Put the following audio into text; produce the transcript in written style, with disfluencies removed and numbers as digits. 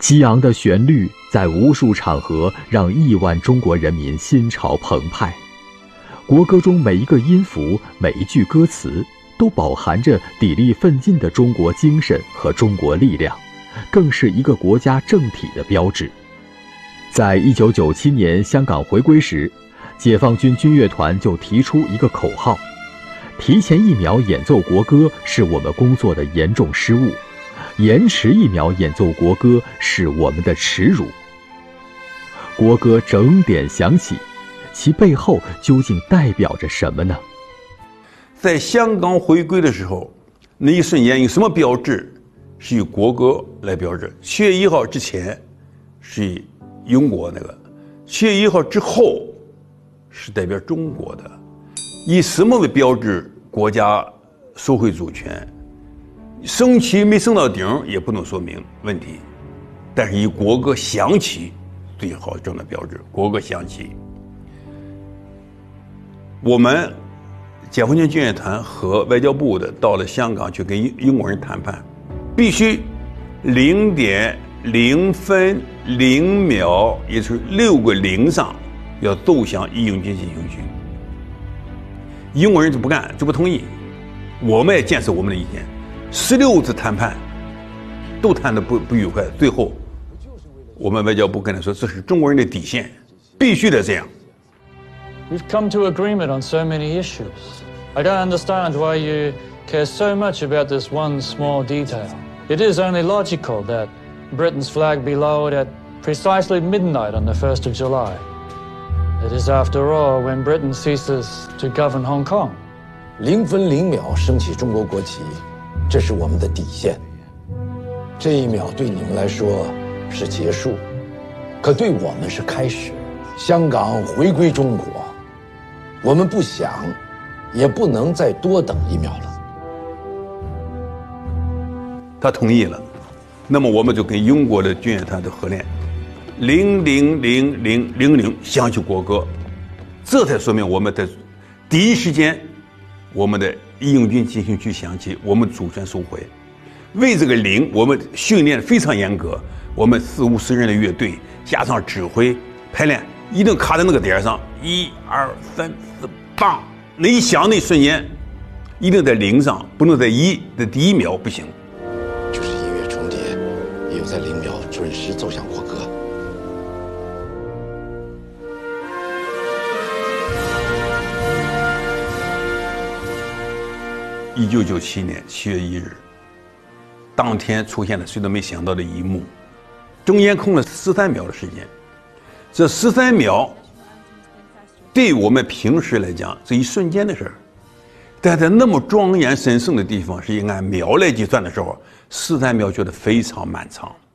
激昂的旋律在无数场合让亿万中国人民心潮澎湃。国歌中每一个音符、每一句歌词都饱含着砥砺奋进的中国精神和中国力量，更是一个国家政体的标志。在1997年香港回归时，解放军军乐团就提出一个口号：提前1秒演奏国歌是我们工作的严重失误，延迟1秒演奏国歌是我们的耻辱。国歌整点响起，其背后究竟代表着什么呢？ 在香港回归的时候，那一瞬间有什么标志是以国歌来标志？7月1号之前是以英国那个，7月1号之后是代表中国的。以什么为标志国家收回主权？升旗没升到顶也不能说明问题，但是以国歌响起最好这样的标志。国歌响起，我们解放军军乐团和外交部的到了香港去跟英国人谈判，必须0.0分0秒，也就是6个0上要奏响《义勇军进行曲》。英国人就不干，就不同意。我们也坚持我们的意见，16次谈判都谈得不愉快，最后我们外交部跟他说，这是中国人的底线，必须得这样。 We've come to agreement on so many issues. I don't understand why you care so much about this one small detail. It is only logical that Britain's flag be lowered at precisely midnight on the 1st of July. It is, after all, when Britain ceases to govern Hong Kong. 0分0秒升起中国国旗，这是我们的底线。这1秒对你们来说是结束，可对我们是开始。香港回归中国，我们不想，也不能再多等1秒了。 他同意了，那么我们就跟英国的军乐团的合练，00000响起国歌，这才说明我们在第一时间，我们的义勇军进行曲响起，我们主权收回。为这个0，我们训练非常严格，我们40-50人的乐队加上指挥排练，一定卡在那个点上，1、2、3、4，棒！那一响那一瞬间，一定在0上，不能在1的第1秒不行。 就是音乐重叠，也有在0秒准时奏响国歌。 1997年7月1日，当天出现了谁都没想到的一幕，中间空了13秒的时间。这13秒对我们平时来讲是一瞬间的事儿，但在那么庄严神圣的地方，是以按秒来计算的时候，13秒觉得非常漫长。